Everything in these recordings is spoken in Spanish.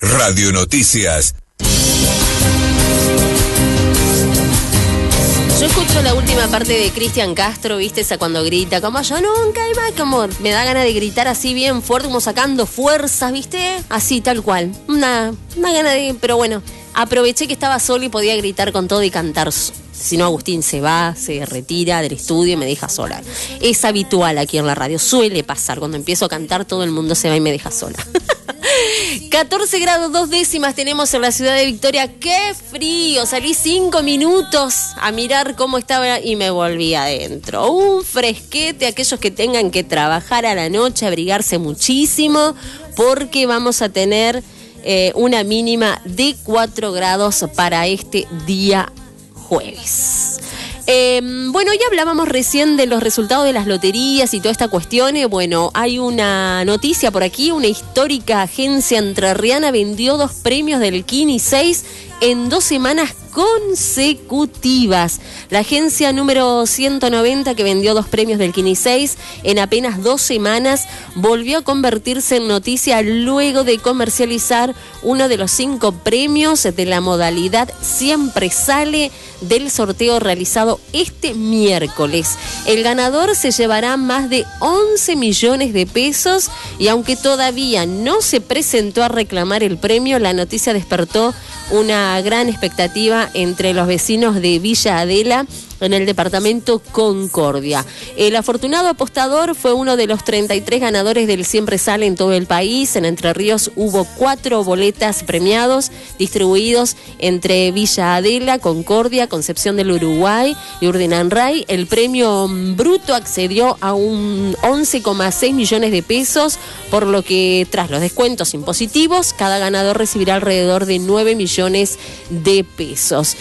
Radio Noticias. Yo escucho la última parte de Cristian Castro, ¿viste? Esa cuando grita, como yo nunca iba, como me da ganas de gritar así bien fuerte, como sacando fuerzas, ¿viste? Así, tal cual. Una gana de... Pero bueno, aproveché que estaba solo y podía gritar con todo y cantar. Si no, Agustín se va, se retira del estudio y me deja sola. Es habitual aquí en la radio, suele pasar. Cuando empiezo a cantar, todo el mundo se va y me deja sola. 14 grados 2 décimas tenemos en la ciudad de Victoria. ¡Qué frío! Salí 5 minutos a mirar cómo estaba y me volví adentro. Un fresquete, aquellos que tengan que trabajar a la noche, abrigarse muchísimo, porque vamos a tener una mínima de 4 grados para este día jueves. Bueno, ya hablábamos recién de los resultados de las loterías y toda esta cuestión. Bueno, hay una noticia por aquí. Una histórica agencia entrerriana vendió 2 premios del Kini 6 en 2 semanas consecutivas. La agencia número 190, que vendió 2 premios del Kini 6 en apenas 2 semanas, volvió a convertirse en noticia luego de comercializar uno de los 5 premios de la modalidad Siempre Sale del sorteo realizado este miércoles. El ganador se llevará más de 11 millones de pesos y aunque todavía no se presentó a reclamar el premio, la noticia despertó una gran expectativa entre los vecinos de Villa Adela, en el departamento Concordia. El afortunado apostador fue uno de los 33 ganadores del Siempre Sale en todo el país. En Entre Ríos hubo 4 boletas premiados distribuidos entre Villa Adela, Concordia, Concepción del Uruguay y Urdinanray. El premio bruto accedió a un 11,6 millones de pesos, por lo que tras los descuentos impositivos, cada ganador recibirá alrededor de 9 millones de pesos.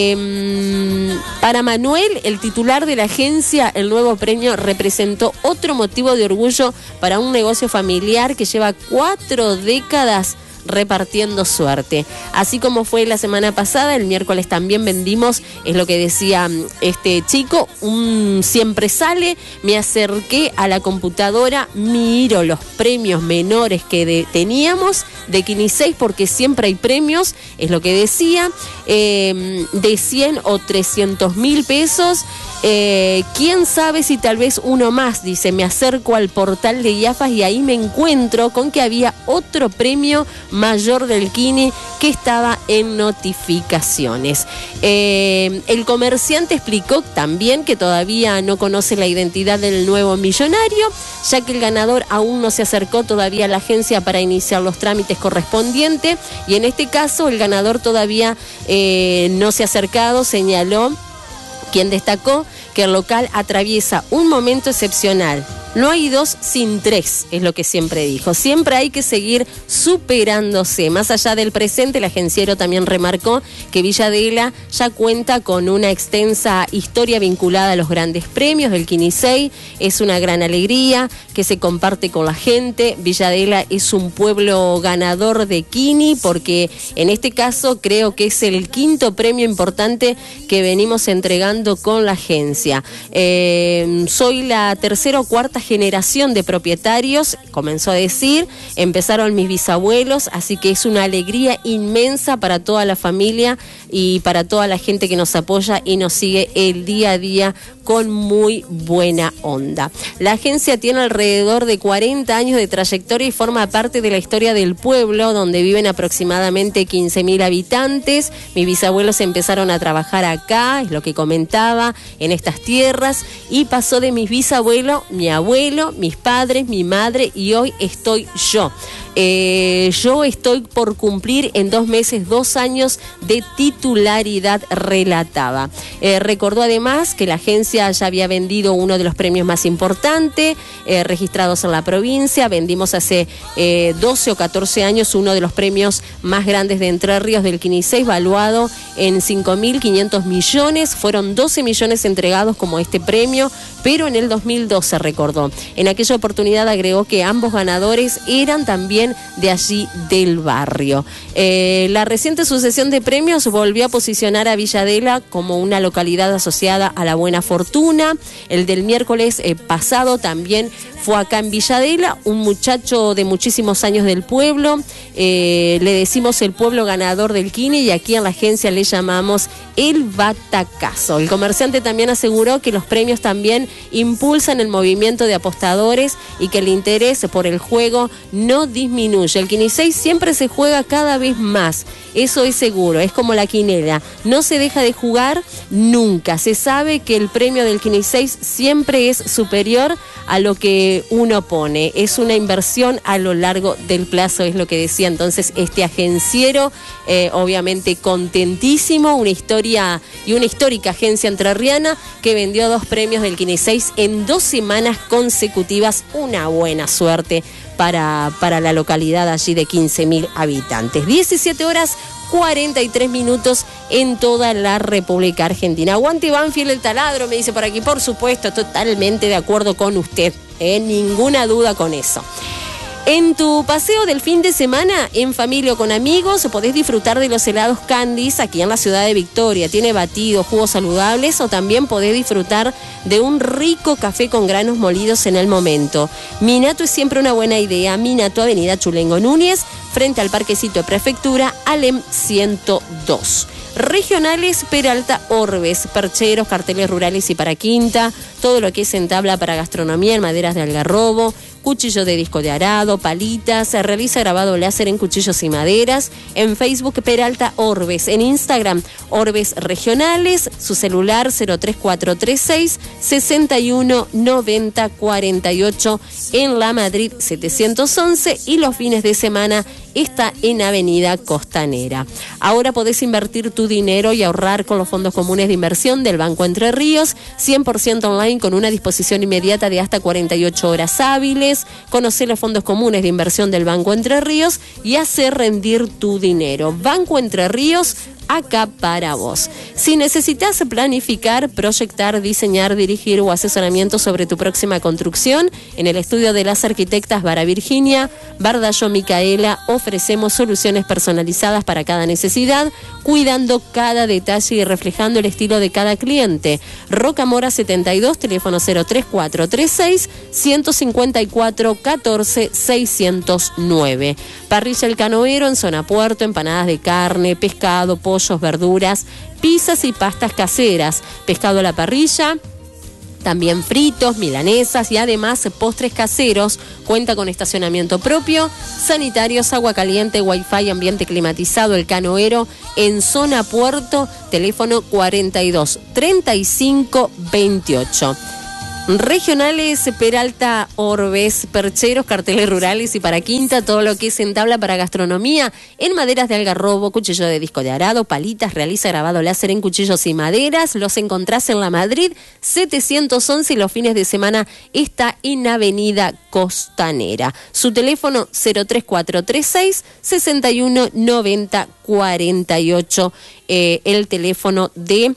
Para Manuel, el titular de la agencia, el nuevo premio representó otro motivo de orgullo para un negocio familiar que lleva 4 décadas repartiendo suerte. Así como fue la semana pasada, el miércoles también vendimos, es lo que decía este chico, un Siempre Sale. Me acerqué a la computadora, miro los premios menores que teníamos de Kini 6, porque siempre hay premios, es lo que decía, de 100 o 300 mil pesos. Quién sabe si tal vez uno más, dice. Me acerco al portal de IAFAS y ahí me encuentro con que había otro premio mayor del Kini que estaba en notificaciones. El comerciante explicó también que todavía no conoce la identidad del nuevo millonario, ya que el ganador aún no se acercó todavía a la agencia para iniciar los trámites correspondientes, y en este caso el ganador todavía no se ha acercado. Señaló, quien destacó que el local atraviesa un momento excepcional. No hay 2 sin 3, es lo que siempre dijo. Siempre hay que seguir superándose. Más allá del presente, el agenciero también remarcó que Villa Adela ya cuenta con una extensa historia vinculada a los grandes premios del Kini 6. Es una gran alegría que se comparte con la gente. Villa Adela es un pueblo ganador de Kini, porque en este caso creo que es el 5º premio importante que venimos entregando con la agencia. Soy la 3ª o 4ª generación de propietarios, comenzó a decir. Empezaron mis bisabuelos, así que es una alegría inmensa para toda la familia y para toda la gente que nos apoya y nos sigue el día a día con muy buena onda. La agencia tiene alrededor de 40 años de trayectoria y forma parte de la historia del pueblo, donde viven aproximadamente 15.000 habitantes. Mis bisabuelos empezaron a trabajar acá, es lo que comentaba, en estas tierras, y pasó de mis bisabuelos, mi abuelo, mis padres, mi madre, y hoy estoy yo. Yo estoy por cumplir en 2 meses 2 años de titularidad, relataba. Recordó además que la agencia ya había vendido uno de los premios más importantes registrados en la provincia. Vendimos hace 12 o 14 años uno de los premios más grandes de Entre Ríos del Kini 6, valuado en 5.500 millones. Fueron 12 millones entregados como este premio, pero en el 2012, recordó. En aquella oportunidad agregó que ambos ganadores eran también de allí del barrio. La reciente sucesión de premios volvió a posicionar a Villa Adela como una localidad asociada a la buena fortuna fortuna. El del miércoles pasado también fue acá en Villadela, un muchacho de muchísimos años del pueblo, le decimos el pueblo ganador del Kine y aquí en la agencia le llamamos el batacazo. El comerciante también aseguró que los premios también impulsan el movimiento de apostadores y que el interés por el juego no disminuye. El Kine 6 siempre se juega cada vez más, eso es seguro, es como la quinela, no se deja de jugar nunca. Se sabe que el premio del Kine 6 siempre es superior a lo que uno pone, es una inversión a lo largo del plazo, es lo que decía entonces este agenciero, obviamente contentísimo, una historia y una histórica agencia entrerriana que vendió 2 premios del Kine 6 en 2 semanas consecutivas, una buena suerte para la localidad allí de 15.000 habitantes. 17 horas 43 minutos en toda la República Argentina. Aguante Banfield el taladro, me dice por aquí. Por supuesto, totalmente de acuerdo con usted, ninguna duda con eso. En tu paseo del fin de semana, en familia o con amigos, podés disfrutar de los helados Candies aquí en la ciudad de Victoria. Tiene batidos, jugos saludables o también podés disfrutar de un rico café con granos molidos en el momento. Minato es siempre una buena idea. Minato, Avenida Chulengo Núñez, frente al Parquecito de Prefectura, Alem 102. Regionales Peralta Orbes, percheros, carteles rurales y para quinta, todo lo que es en tabla para gastronomía en maderas de algarrobo, cuchillo de disco de arado, palitas, se realiza grabado láser en cuchillos y maderas, en Facebook Peralta Orbes, en Instagram Orbes Regionales, su celular 03436 61 90 48 en la Madrid 711 y los fines de semana está en Avenida Costanera. Ahora podés invertir tu dinero y ahorrar con los fondos comunes de inversión del Banco Entre Ríos, 100% online con una disposición inmediata de hasta 48 horas hábiles. Conoce los fondos comunes de inversión del Banco Entre Ríos y hacer rendir tu dinero. Banco Entre Ríos, acá para vos. Si necesitas planificar, proyectar, diseñar, dirigir o asesoramiento sobre tu próxima construcción, en el estudio de las arquitectas Vara Virginia, Bardallo Micaela, ofrecemos soluciones personalizadas para cada necesidad, cuidando cada detalle y reflejando el estilo de cada cliente. Rocamora 72, teléfono 03436 154 14 609. Parrilla El Canoero en zona Puerto, empanadas de carne, pescado, pollos, verduras, pizzas y pastas caseras, pescado a la parrilla, también fritos, milanesas y además postres caseros. Cuenta con estacionamiento propio, sanitarios, agua caliente, wifi, ambiente climatizado. El Canoero en zona Puerto, teléfono 42 35 28. Regionales Peralta Orbes, percheros, carteles rurales y para quinta, todo lo que es en tabla para gastronomía, en maderas de algarrobo, cuchillo de disco de arado, palitas, realiza grabado láser en cuchillos y maderas. Los encontrás en la Madrid 711 y los fines de semana está en Avenida Costanera. Su teléfono 03436 61 90 48, el teléfono de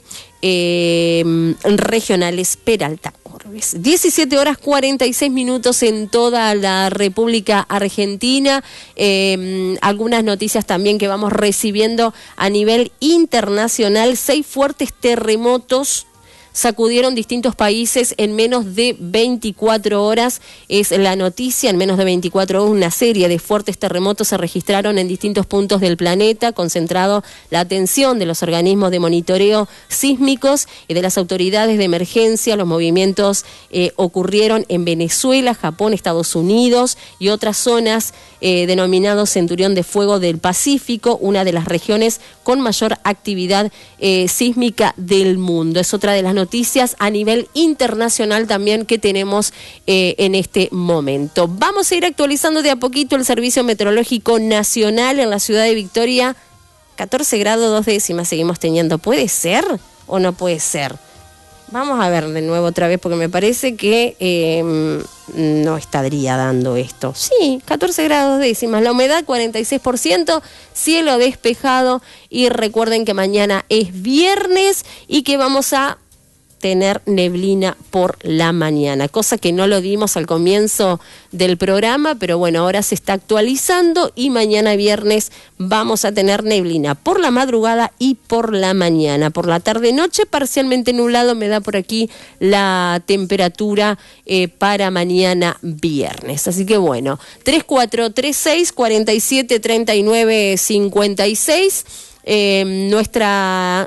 Regionales Peralta. 17 horas 46 minutos en toda la República Argentina. Algunas noticias también que vamos recibiendo a nivel internacional. 6 fuertes terremotos sacudieron distintos países en menos de 24 horas. Es la noticia, en menos de 24 horas una serie de fuertes terremotos se registraron en distintos puntos del planeta, concentrado la atención de los organismos de monitoreo sísmicos y de las autoridades de emergencia. Los movimientos ocurrieron en Venezuela, Japón, Estados Unidos y otras zonas denominados Centurión de Fuego del Pacífico, una de las regiones con mayor actividad sísmica del mundo. Es otra de las noticias a nivel internacional también que tenemos en este momento. Vamos a ir actualizando de a poquito el Servicio Meteorológico Nacional en la ciudad de Victoria. 14 grados 2 décimas seguimos teniendo. ¿Puede ser o no puede ser? Vamos a ver de nuevo otra vez porque me parece que no estaría dando esto. Sí, 14 grados décimas, la humedad 46%, cielo despejado y recuerden que mañana es viernes y que vamos a tener neblina por la mañana, cosa que no lo dimos al comienzo del programa, pero bueno, ahora se está actualizando y mañana viernes vamos a tener neblina por la madrugada y por la mañana. Por la tarde-noche parcialmente nublado, me da por aquí la temperatura para mañana viernes. Así que bueno, 3436 47 39 56, nuestra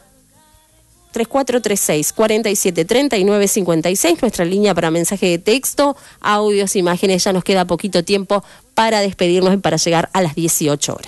3436 47 39 56, nuestra línea para mensaje de texto, audios, imágenes. Ya nos queda poquito tiempo para despedirnos y para llegar a las 18 horas.